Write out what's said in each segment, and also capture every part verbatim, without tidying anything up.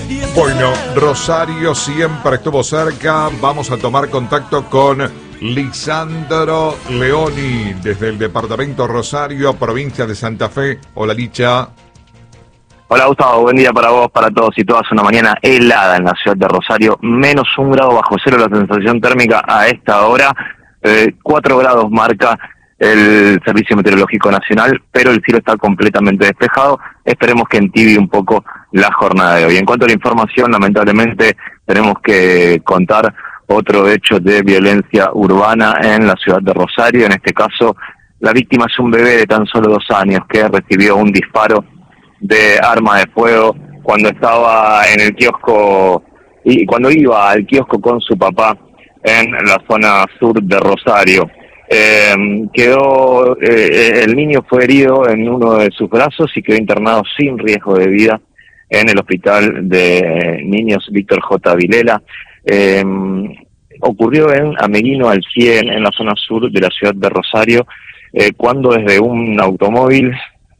Bueno, Rosario siempre estuvo cerca. Vamos a tomar contacto con Lisandro Leoni desde el departamento Rosario, provincia de Santa Fe. Hola, Licha. Hola, Gustavo, buen día para vos, para todos y todas. Una mañana helada en la ciudad de Rosario, menos un grado bajo cero la sensación térmica a esta hora, eh, cuatro grados marca el Servicio Meteorológico Nacional, pero el cielo está completamente despejado. Esperemos que entibie un poco la jornada de hoy. En cuanto a la información, lamentablemente tenemos que contar otro hecho de violencia urbana en la ciudad de Rosario. En este caso, la víctima es un bebé de tan solo dos años que recibió un disparo de arma de fuego cuando estaba en el kiosco y cuando iba al kiosco con su papá en la zona sur de Rosario. Eh, quedó eh, el niño fue herido en uno de sus brazos y quedó internado sin riesgo de vida en el hospital de niños Víctor J. Vilela. Eh, ocurrió en Ameguino al cien, en la zona sur de la ciudad de Rosario, eh, cuando desde un automóvil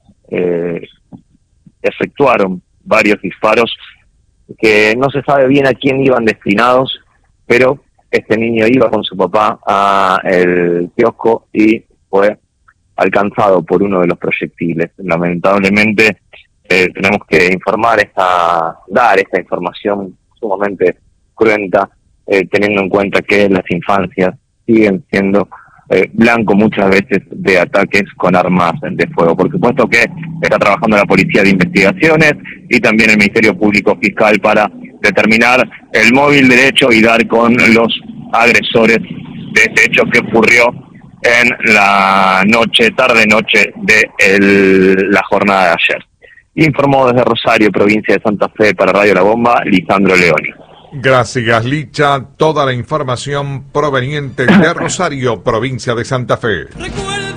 eh, efectuaron varios disparos que no se sabe bien a quién iban destinados, pero este niño iba con su papá a el kiosco y fue alcanzado por uno de los proyectiles. Lamentablemente eh, tenemos que informar esta, dar esta información sumamente cruenta, eh, teniendo en cuenta que las infancias siguen siendo eh, blanco muchas veces de ataques con armas de fuego. Por supuesto que está trabajando la Policía de Investigaciones y también el Ministerio Público Fiscal para determinar el móvil derecho y dar con los agresores de este hecho que ocurrió en la noche, tarde-noche de el, la jornada de ayer. Informó desde Rosario, provincia de Santa Fe, para Radio La Bomba, Lisandro Leoni. Gracias, Licha. Toda la información proveniente de Rosario, provincia de Santa Fe.